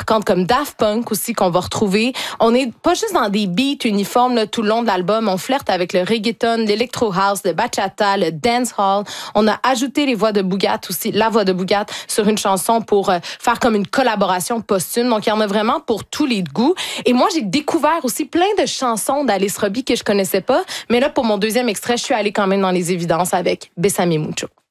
marquantes comme Daft Punk aussi qu'on va retrouver. On n'est pas juste dans des beats uniformes là, tout le long de l'album. On flirte avec le reggaeton, l'électro house, le bachata, le dancehall. On a ajouté les voix de Boogat aussi, la voix de Boogat sur une chanson pour faire comme une collaboration posthume. Donc, il y en a vraiment pour tous les goûts. Et moi, j'ai découvert aussi plein de chansons d'Alice Robbie que je connaissais pas. Mais là, pour mon deuxième extrait, je suis allée quand même dans les évidences avec Bésame Mucho.